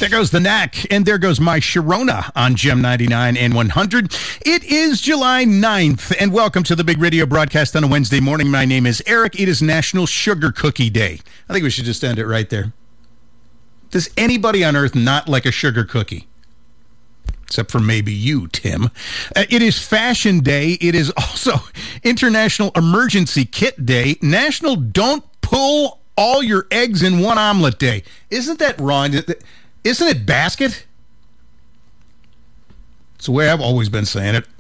There goes the Knack, and there goes my Sharona on Gem 99 and 100. It is July 9th, and welcome to the Big Radio broadcast on a Wednesday morning. My name is Eric. It is National Sugar Cookie Day. I think we should just end it right there. Does anybody on earth not like a sugar cookie? Except for maybe you, Tim. It is Fashion Day. It is also International Emergency Kit Day. National Don't Pull All Your Eggs in One Omelet Day. Isn't that wrong? Isn't it basket? It's the way I've always been saying it.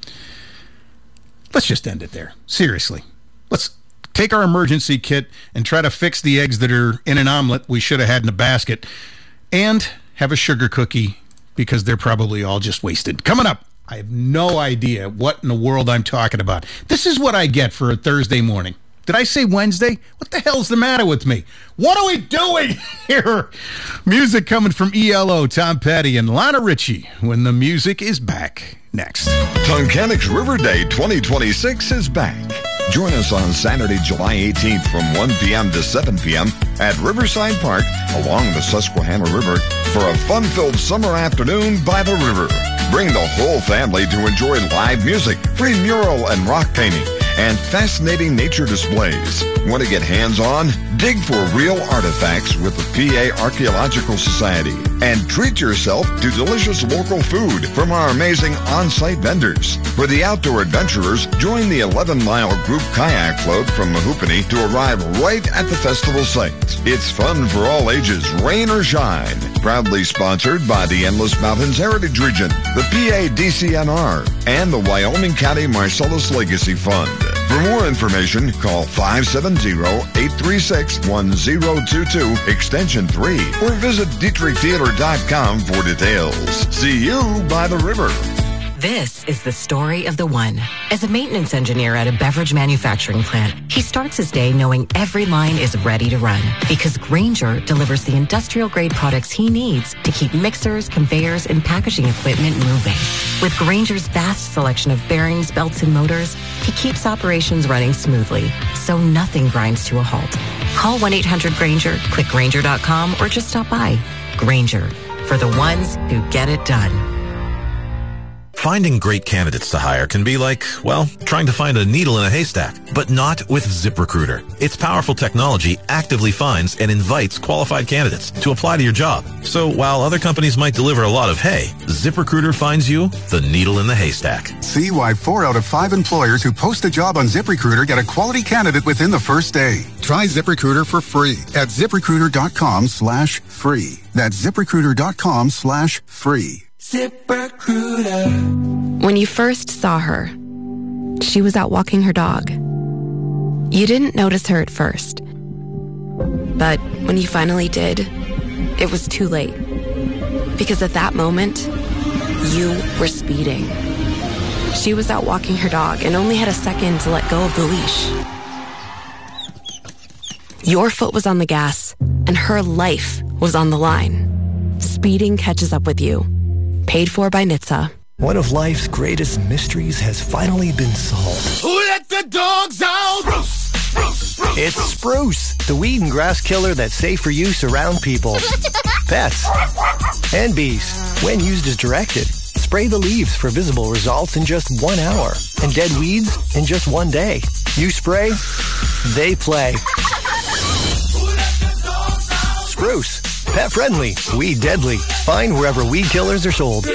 Let's just end it there. Seriously. Let's take our emergency kit and try to fix the eggs that are in an omelet we should have had in a basket and have a sugar cookie because they're probably all just wasted. Coming up, I have no idea what in the world I'm talking about. This is what I get for a Thursday morning. Did I say Wednesday? What the hell's the matter with me? What are we doing here? Music coming from ELO, Tom Petty, and Lana Ritchie when the music is back. Next. Tunkanic's River Day 2026 is back. Join us on Saturday, July 18th from 1 p.m. to 7 p.m. at Riverside Park along the Susquehanna River for a fun-filled summer afternoon by the river. Bring the whole family to enjoy live music, free mural and rock painting, and fascinating nature displays. Want to get hands-on? Dig for real artifacts with the PA Archaeological Society and treat yourself to delicious local food from our amazing on-site vendors. For the outdoor adventurers, join the 11-mile group kayak float from Mahoopany to arrive right at the festival site. It's fun for all ages, rain or shine. Proudly sponsored by the Endless Mountains Heritage Region, the PA DCNR, and the Wyoming County Marcellus Legacy Fund. For more information, call 570-836-1022, extension 3, or visit DietrichTheater.com for details. See you by the river. This is the story of the one. As a maintenance engineer at a beverage manufacturing plant, he starts his day knowing every line is ready to run because Grainger delivers the industrial-grade products he needs to keep mixers, conveyors, and packaging equipment moving. With Grainger's vast selection of bearings, belts, and motors, he keeps operations running smoothly, so nothing grinds to a halt. Call 1-800-GRAINGER, click Grainger.com, or just stop by. Grainger, for the ones who get it done. Finding great candidates to hire can be like, well, trying to find a needle in a haystack, but not with ZipRecruiter. Its powerful technology actively finds and invites qualified candidates to apply to your job. So while other companies might deliver a lot of hay, ZipRecruiter finds you the needle in the haystack. See why 4 out of 5 employers who post a job on ZipRecruiter get a quality candidate within the first day. Try ZipRecruiter for free at ZipRecruiter.com/free. That's ZipRecruiter.com/free. ZipRecruiter. When you first saw her, she was out walking her dog. You didn't notice her at first. But when you finally did, it was too late. Because at that moment, you were speeding. She was out walking her dog and only had a second to let go of the leash. Your foot was on the gas, and her life was on the line. Speeding catches up with you. Paid for by NHTSA. One of life's greatest mysteries has finally been solved. Who let the dogs out? Spruce, Spruce, Spruce. It's Spruce, the weed and grass killer that's safe for use around people, pets, and bees. When used as directed, spray the leaves for visible results in just 1 hour and dead weeds in just 1 day. You spray, they play. Spruce, pet friendly, weed deadly. Find wherever weed killers are sold.